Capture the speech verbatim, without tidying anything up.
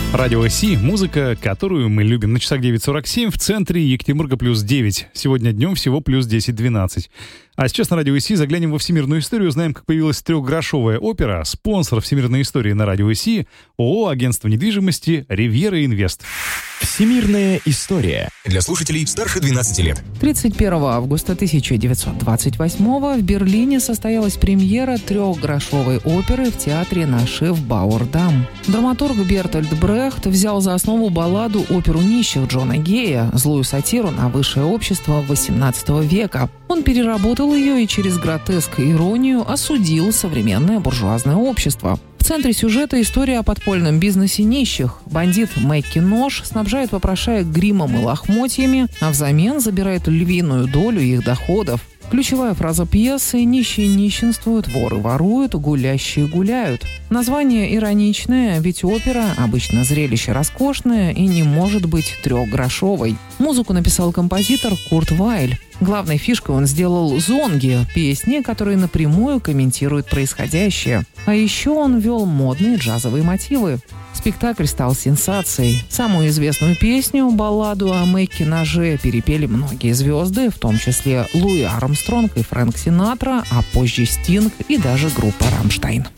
Радио СИ, музыка, которую мы любим. На часах девять сорок семь, в центре Екатеринбурга плюс девять. Сегодня днем всего плюс десять-двенадцать. А сейчас на Радио СИ заглянем во всемирную историю, узнаем, как появилась трехгрошовая опера. Спонсор всемирной истории на Радио СИ — ООО «Агентство недвижимости Ривьера Инвест». Всемирная история для слушателей старше двенадцати лет. тридцать первого августа тысяча девятьсот двадцать восьмого в Берлине состоялась премьера трехгрошовой оперы в театре на Шефбауэр-Дам. Драматург Бертольд Брехт взял за основу балладу «Оперу нищих» Джона Гея, злую сатиру на высшее общество восемнадцатого века. Он переработал ее и через гротеск и иронию осудил современное буржуазное общество. В центре сюжета история о подпольном бизнесе нищих. Бандит Мэкки Нож снабжает попрошаек гримом и лохмотьями, а взамен забирает львиную долю их доходов. Ключевая фраза пьесы: «Нищие нищенствуют, воры воруют, гулящие гуляют». Название ироничное, ведь опера обычно зрелище роскошное и не может быть трехгрошовой. Музыку написал композитор Курт Вайль. Главной фишкой он сделал зонги, песни, которые напрямую комментируют происходящее. А еще он ввел модные джазовые мотивы. Спектакль стал сенсацией. Самую известную песню, балладу о Мэкки Ноже, перепели многие звезды, в том числе Луи Армстронг и Фрэнк Синатра, а позже Стинг и даже группа «Рамштайн».